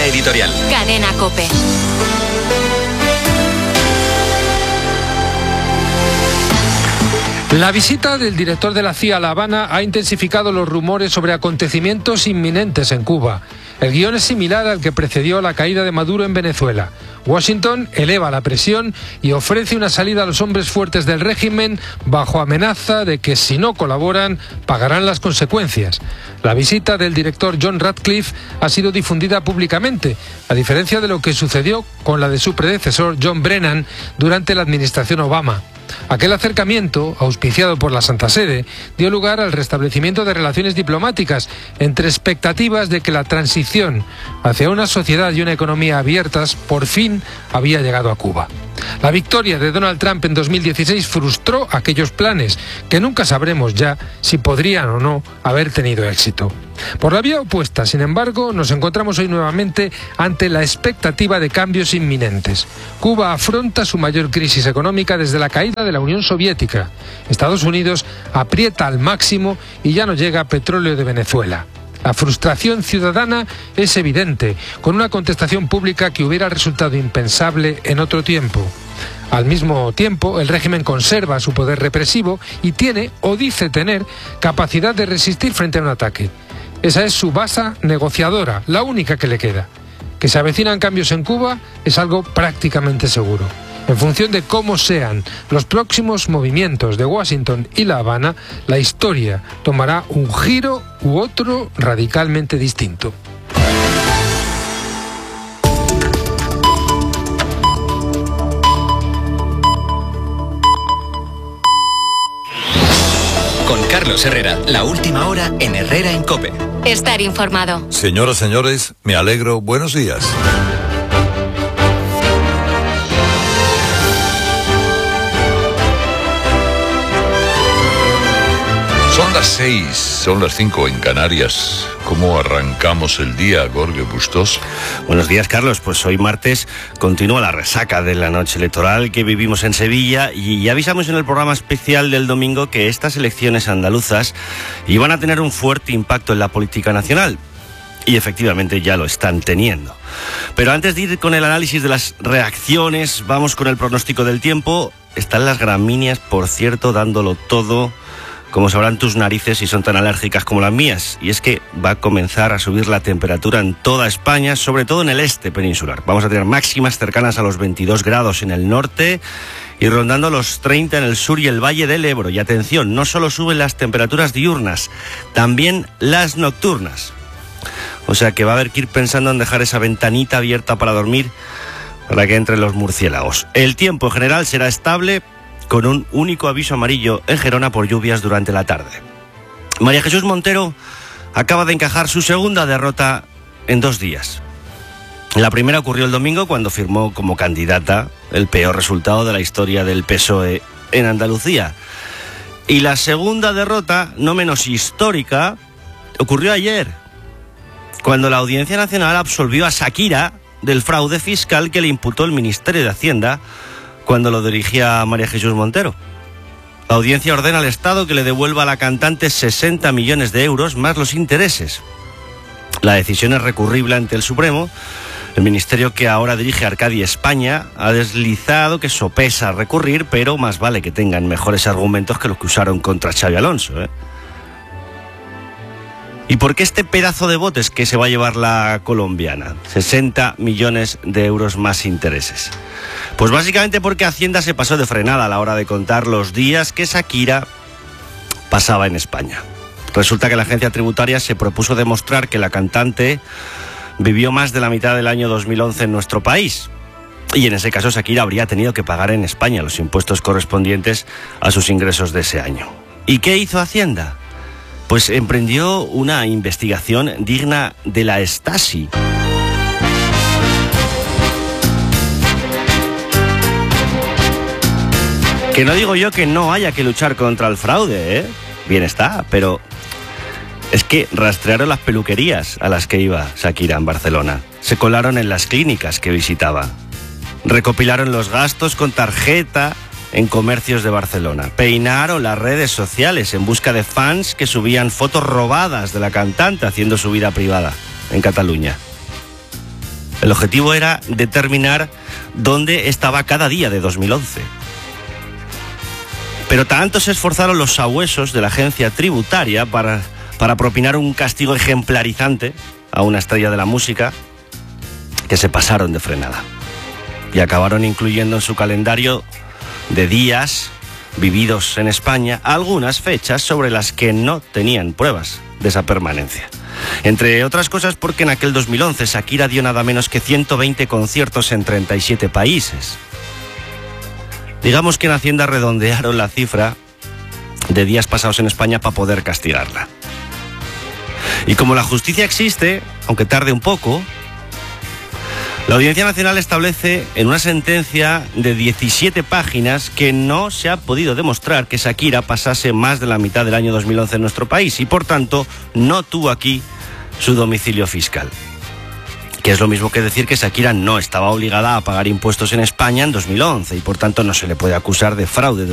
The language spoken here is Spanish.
editorial. Cadena COPE. La visita del director de la CIA a La Habana ha intensificado los rumores sobre acontecimientos inminentes en Cuba. El guión es similar al que precedió la caída de Maduro en Venezuela. Washington eleva la presión y ofrece una salida a los hombres fuertes del régimen bajo amenaza de que si no colaboran pagarán las consecuencias. La visita del director John Ratcliffe ha sido difundida públicamente, a diferencia de lo que sucedió con la de su predecesor John Brennan durante la administración Obama. Aquel acercamiento, auspiciado por la Santa Sede, dio lugar al restablecimiento de relaciones diplomáticas entre expectativas de que la transición hacia una sociedad y una economía abiertas por fin había llegado a Cuba. La victoria de Donald Trump en 2016 frustró aquellos planes que nunca sabremos ya si podrían o no haber tenido éxito. Por la vía opuesta, sin embargo, nos encontramos hoy nuevamente ante la expectativa de cambios inminentes. Cuba afronta su mayor crisis económica desde la caída de la Unión Soviética. Estados Unidos aprieta al máximo y ya no llega petróleo de Venezuela. La frustración ciudadana es evidente, con una contestación pública que hubiera resultado impensable en otro tiempo. Al mismo tiempo, el régimen conserva su poder represivo y tiene, o dice tener, capacidad de resistir frente a un ataque. Esa es su base negociadora, la única que le queda. Que se avecinan cambios en Cuba es algo prácticamente seguro. En función de cómo sean los próximos movimientos de Washington y La Habana, la historia tomará un giro u otro radicalmente distinto. Con Carlos Herrera, la última hora en Herrera en COPE. Estar informado. Señoras, señores, me alegro. Buenos días. Son las 6, son las 5 en Canarias. ¿Cómo arrancamos el día, Jorge Bustos? Buenos días, Carlos. Pues hoy martes continúa la resaca de la noche electoral que vivimos en Sevilla y ya avisamos en el programa especial del domingo que estas elecciones andaluzas iban a tener un fuerte impacto en la política nacional. Y efectivamente ya lo están teniendo. Pero antes de ir con el análisis de las reacciones, vamos con el pronóstico del tiempo. Están las gramíneas, por cierto, dándolo todo, como sabrán tus narices si son tan alérgicas como las mías. Y es que va a comenzar a subir la temperatura en toda España, sobre todo en el este peninsular. Vamos a tener máximas cercanas a los 22 grados en el norte y rondando los 30 en el sur y el Valle del Ebro. Y atención, no solo suben las temperaturas diurnas, también las nocturnas. O sea que va a haber que ir pensando en dejar esa ventanita abierta para dormir, para que entren los murciélagos. El tiempo en general será estable, con un único aviso amarillo en Gerona por lluvias durante la tarde. María Jesús Montero acaba de encajar su segunda derrota en 2 días. La primera ocurrió el domingo cuando firmó como candidata, el peor resultado de la historia del PSOE en Andalucía. Y la segunda derrota, no menos histórica, ocurrió ayer, cuando la Audiencia Nacional absolvió a Shakira del fraude fiscal que le imputó el Ministerio de Hacienda cuando lo dirigía María Jesús Montero. La audiencia ordena al Estado que le devuelva a la cantante 60 millones de euros más los intereses. La decisión es recurrible ante el Supremo. El ministerio que ahora dirige Arcadi España ha deslizado que sopesa recurrir, pero más vale que tengan mejores argumentos que los que usaron contra Xabi Alonso, ¿Y por qué este pedazo de botes que se va a llevar la colombiana? 60 millones de euros más intereses. Pues básicamente porque Hacienda se pasó de frenada a la hora de contar los días que Shakira pasaba en España. Resulta que la agencia tributaria se propuso demostrar que la cantante vivió más de la mitad del año 2011 en nuestro país. Y en ese caso Shakira habría tenido que pagar en España los impuestos correspondientes a sus ingresos de ese año. ¿Y qué hizo Hacienda? Pues emprendió una investigación digna de la Stasi. Que no digo yo que no haya que luchar contra el fraude, Bien está, pero es que rastrearon las peluquerías a las que iba Shakira en Barcelona. Se colaron en las clínicas que visitaba. Recopilaron los gastos con tarjeta en comercios de Barcelona. Peinaron las redes sociales en busca de fans que subían fotos robadas de la cantante haciendo su vida privada en Cataluña. El objetivo era determinar dónde estaba cada día de 2011. Pero tanto se esforzaron los sabuesos de la agencia tributaria para propinar un castigo ejemplarizante a una estrella de la música, que se pasaron de frenada y acabaron incluyendo en su calendario de días vividos en España algunas fechas sobre las que no tenían pruebas de esa permanencia. Entre otras cosas porque en aquel 2011 Shakira dio nada menos que 120 conciertos en 37 países. Digamos que en Hacienda redondearon la cifra de días pasados en España para poder castigarla. Y como la justicia existe, aunque tarde un poco, la Audiencia Nacional establece en una sentencia de 17 páginas que no se ha podido demostrar que Shakira pasase más de la mitad del año 2011 en nuestro país y, por tanto, no tuvo aquí su domicilio fiscal. Que es lo mismo que decir que Shakira no estaba obligada a pagar impuestos en España en 2011 y, por tanto, no se le puede acusar de fraude